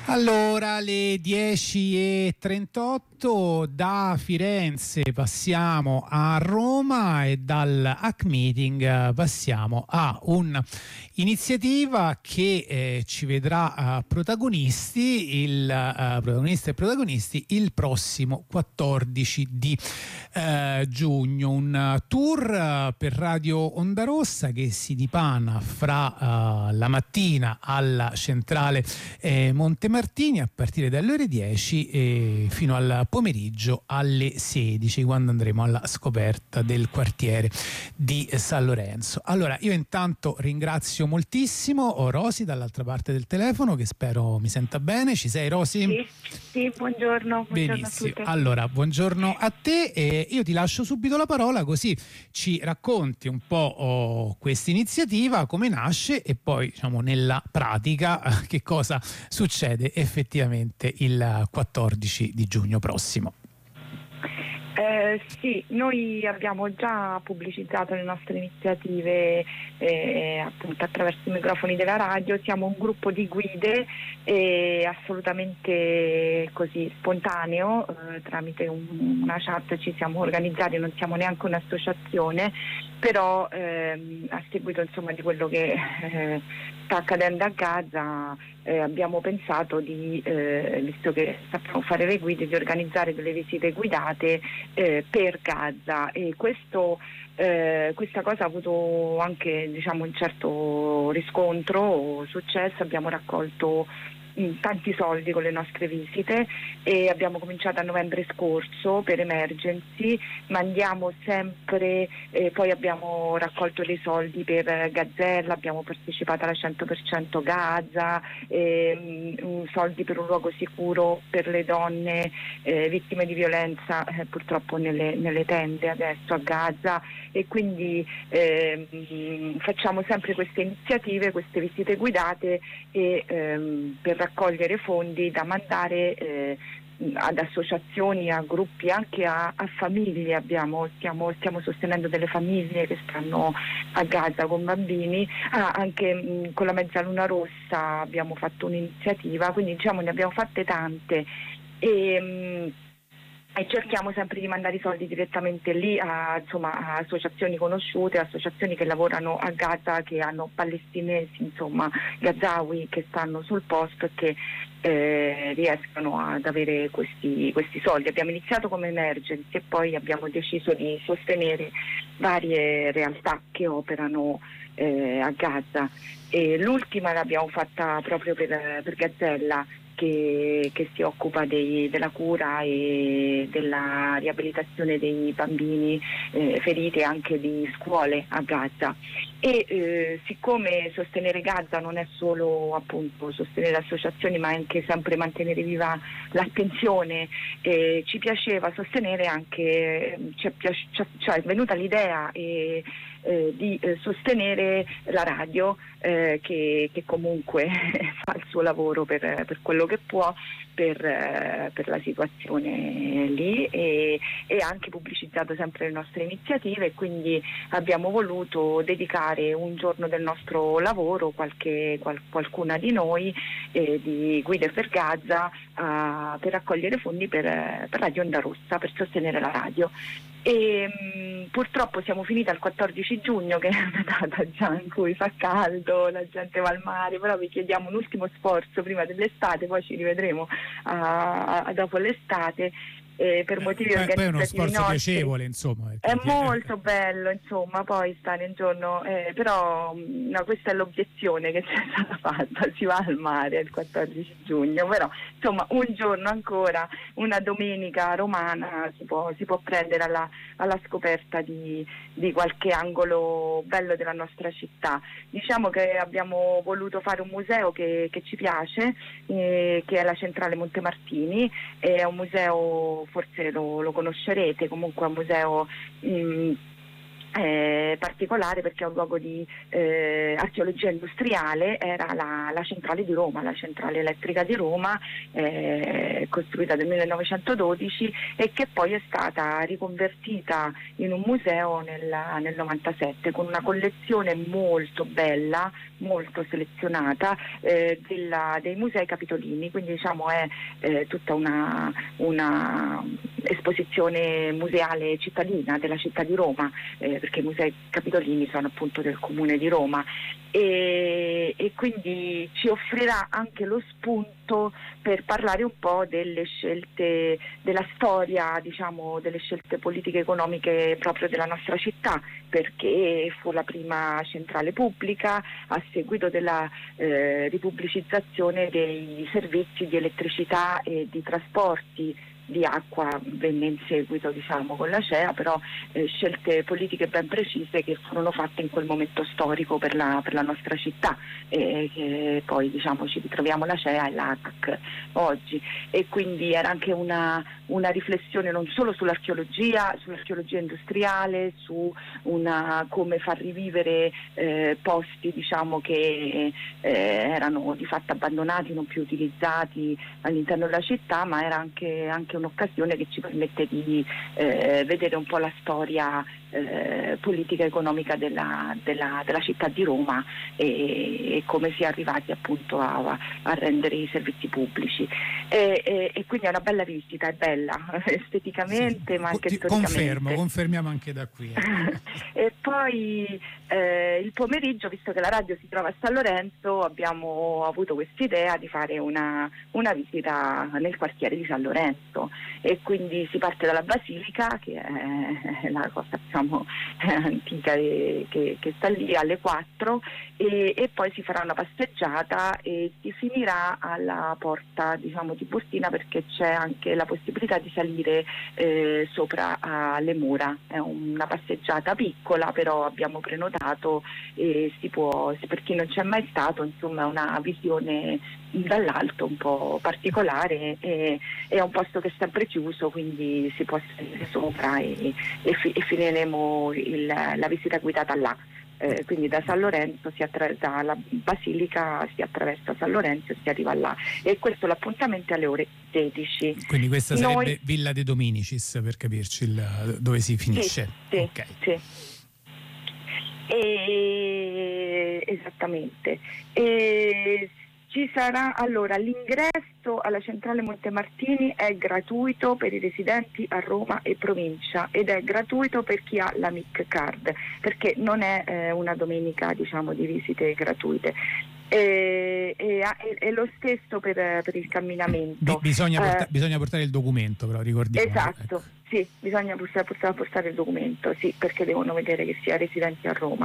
Allora, alle 10:38 da Firenze passiamo a Roma e dal Hack Meeting passiamo a un'iniziativa che ci vedrà protagonisti il prossimo 14 di giugno. Un tour per Radio Onda Rossa che si dipana fra la mattina alla centrale Montemartini a partire dalle ore 10 fino al pomeriggio alle 16, quando andremo alla scoperta del quartiere di San Lorenzo. Allora, io intanto ringrazio moltissimo Rosy dall'altra parte del telefono, che spero mi senta bene. Ci sei, Rosy? Sì, buongiorno. Benissimo. A tutti. Allora, buongiorno a te e io ti lascio subito la parola, così ci racconti un po' questa iniziativa, come nasce e poi, diciamo, nella pratica che cosa succede effettivamente il 14 di giugno prossimo. Sì, noi abbiamo già pubblicizzato le nostre iniziative appunto attraverso i microfoni della radio. Siamo un gruppo di guide assolutamente così spontaneo, tramite una chat ci siamo organizzati, non siamo neanche un'associazione, però a seguito insomma di quello che sta accadendo a Gaza abbiamo pensato di, visto che sappiamo fare le guide, di organizzare delle visite guidate per Gaza, e questa cosa ha avuto anche, diciamo, un certo riscontro, successo. Abbiamo raccolto tanti soldi con le nostre visite e abbiamo cominciato a novembre scorso per Emergency. Mandiamo sempre, poi abbiamo raccolto dei soldi per Gazzella, abbiamo partecipato alla 100% Gaza, soldi per un luogo sicuro per le donne vittime di violenza purtroppo nelle tende adesso a Gaza, e quindi facciamo sempre queste iniziative, queste visite guidate per raccogliere fondi da mandare ad associazioni, a gruppi, anche a famiglie. Stiamo sostenendo delle famiglie che stanno a Gaza con bambini, anche con la Mezzaluna Rossa abbiamo fatto un'iniziativa, quindi diciamo ne abbiamo fatte tante e cerchiamo sempre di mandare i soldi direttamente lì a associazioni conosciute, associazioni che lavorano a Gaza, che hanno palestinesi, insomma gazawi che stanno sul posto e che riescono ad avere questi soldi. Abbiamo iniziato come Emergency e poi abbiamo deciso di sostenere varie realtà che operano a Gaza, e l'ultima l'abbiamo fatta proprio per Gazzella, che si occupa della cura e della riabilitazione dei bambini feriti, e anche di scuole a Gaza. E siccome sostenere Gaza non è solo appunto sostenere associazioni, ma anche sempre mantenere viva l'attenzione, ci piaceva sostenere anche, ci è venuta l'idea di sostenere la radio, che comunque fa il suo lavoro per quello che può per la situazione lì, e anche pubblicizzato sempre le nostre iniziative, e quindi abbiamo voluto dedicare un giorno del nostro lavoro, qualcuna di noi, di Guide per Gaza, per raccogliere fondi per Radio Onda Rossa, per sostenere la radio. E purtroppo siamo finiti al 14 giugno, che è una data già in cui fa caldo, la gente va al mare, però vi chiediamo un ultimo sforzo prima dell'estate, poi ci rivedremo dopo l'estate. Per motivi organizzativi poi è uno sforzo nostri, piacevole, insomma, è molto bello, insomma, poi stare un giorno, però no, questa è l'obiezione che ci è stata fatta: si va al mare il 14 giugno, però insomma un giorno ancora, una domenica romana, si può prendere alla scoperta di qualche angolo bello della nostra città. Diciamo che abbiamo voluto fare un museo che ci piace, che è la Centrale Montemartini. È un museo, forse lo conoscerete, comunque è un museo particolare perché è un luogo di archeologia industriale. Era la centrale di Roma, la centrale elettrica di Roma, costruita nel 1912 e che poi è stata riconvertita in un museo nel 97 con una collezione molto bella, molto selezionata dei musei capitolini, quindi diciamo è tutta una esposizione museale cittadina della città di Roma, perché i musei capitolini sono appunto del comune di Roma e quindi ci offrirà anche lo spunto per parlare un po' delle scelte, della storia, diciamo, delle scelte politiche e economiche proprio della nostra città, perché fu la prima centrale pubblica a seguito della ripubblicizzazione dei servizi di elettricità e di trasporti di acqua. Venne in seguito, diciamo, con la CEA, però scelte politiche ben precise che furono fatte in quel momento storico per la nostra città, che poi, diciamo, ci ritroviamo la CEA e l'ATAC oggi, e quindi era anche una riflessione non solo sull'archeologia industriale, su come far rivivere posti, diciamo, che erano di fatto abbandonati, non più utilizzati all'interno della città, ma era anche un'occasione che ci permette di vedere un po' la storia politica e economica della città di Roma e come si è arrivati appunto a rendere i servizi pubblici, e quindi è una bella visita, è bella esteticamente, sì, ma anche storicamente. Confermiamo anche da qui. E poi il pomeriggio, visto che la radio si trova a San Lorenzo, abbiamo avuto quest'idea di fare una visita nel quartiere di San Lorenzo, e quindi si parte dalla Basilica, che è la cosa, diciamo, antica che sta lì, alle 4, e poi si farà una passeggiata e si finirà alla porta, diciamo, Tiburtina, perché c'è anche la possibilità di salire sopra alle mura. È una passeggiata piccola, però abbiamo prenotato e si può, per chi non c'è mai stato, insomma, è una visione dall'alto un po' particolare, e è un posto che è sempre chiuso, quindi si può salire sopra e finiremo la visita guidata là. Quindi da San Lorenzo dalla Basilica si attraversa San Lorenzo e si arriva là, e questo l'appuntamento è alle ore 16. Quindi questa sarebbe Villa de Dominicis, per capirci dove si finisce. Sì, okay. Sì. Esattamente. Ci sarà, allora, l'ingresso alla centrale Montemartini è gratuito per i residenti a Roma e provincia, ed è gratuito per chi ha la MIC card, perché non è una domenica, diciamo, di visite gratuite. E lo stesso per il camminamento. Bisogna portare il documento, però ricordiamo. Esatto, ecco. Sì, bisogna portare il documento, sì, perché devono vedere che sia residenti a Roma.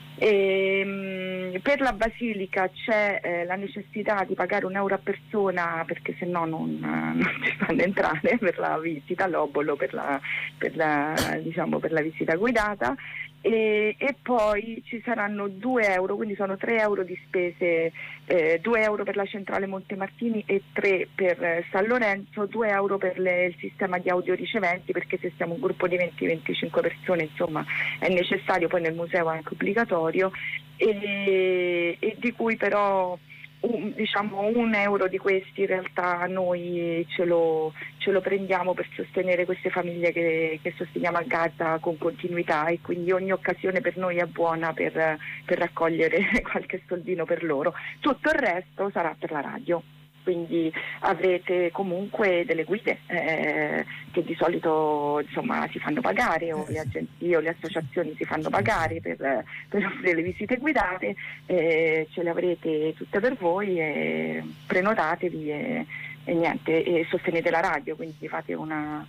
Per la Basilica c'è la necessità di pagare €1 a persona, perché se no non ci fanno entrare per la visita, l'obolo per la visita guidata, e poi ci saranno €2, quindi sono €3 di spese, €2 per la centrale Montemartini e 3 per San Lorenzo, €2 per il sistema di audioriceventi, perché se siamo un gruppo di 20-25 persone, insomma, è necessario, poi nel museo è anche obbligatorio, e di cui però €1 di questi in realtà noi ce lo prendiamo per sostenere queste famiglie che sosteniamo a Gaza con continuità, e quindi ogni occasione per noi è buona per raccogliere qualche soldino per loro. Tutto il resto sarà per la radio. Quindi avrete comunque delle guide che di solito, insomma, si fanno pagare, o le agenzie o le associazioni si fanno pagare per offrire le visite guidate, ce le avrete tutte per voi, e prenotatevi e niente, e sostenete la radio, quindi fate una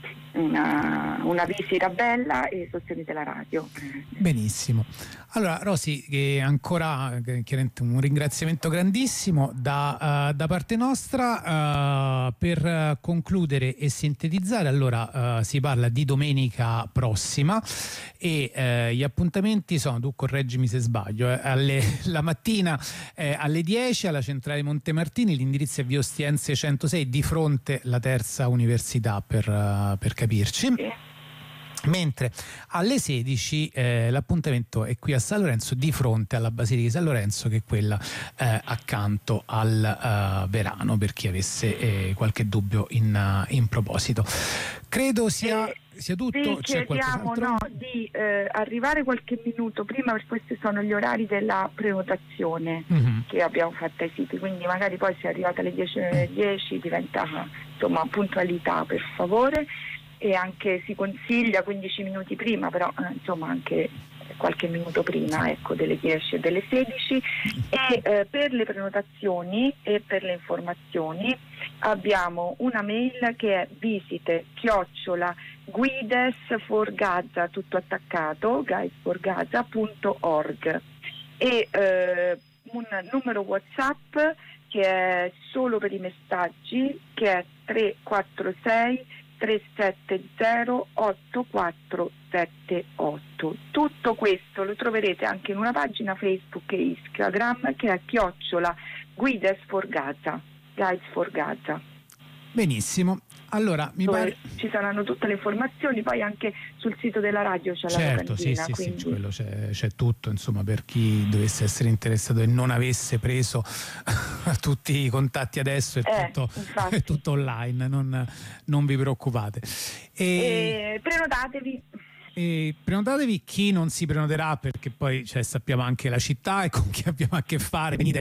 visita bella e sostenete la radio. Benissimo. Allora, Rosy, ancora chiaramente un ringraziamento grandissimo da parte nostra. Per concludere e sintetizzare, allora, si parla di domenica prossima, e gli appuntamenti sono, tu correggimi se sbaglio, la mattina alle 10 alla centrale Montemartini, l'indirizzo è via Ostiense 106, di fronte alla Terza Università, per capirci. Mentre alle 16 l'appuntamento è qui a San Lorenzo, di fronte alla Basilica di San Lorenzo, che è quella accanto al Verano, per chi avesse qualche dubbio in proposito. Credo sia tutto. Sì, chiediamo di arrivare qualche minuto prima, per questi sono gli orari della prenotazione che abbiamo fatto ai siti, quindi magari poi se arrivate alle 10 diventa insomma puntualità, per favore. E anche si consiglia 15 minuti prima, però insomma anche qualche minuto prima, ecco, delle 10 e delle 16. E per le prenotazioni e per le informazioni abbiamo una mail che è visite@guidesforgaza, tutto attaccato, guidesforgaza.org, e un numero WhatsApp che è solo per i messaggi, che è 346 370 8478. Tutto questo lo troverete anche in una pagina Facebook e Instagram che è @guidesforgaza, Guides for Gaza. Benissimo, allora mi pare ci saranno tutte le informazioni, poi anche sul sito della radio c'è la locandina, sì, quello c'è tutto, insomma, per chi dovesse essere interessato e non avesse preso tutti i contatti adesso è tutto online, non vi preoccupate. Prenotatevi, chi non si prenoterà, perché poi sappiamo anche la città e con chi abbiamo a che fare, venite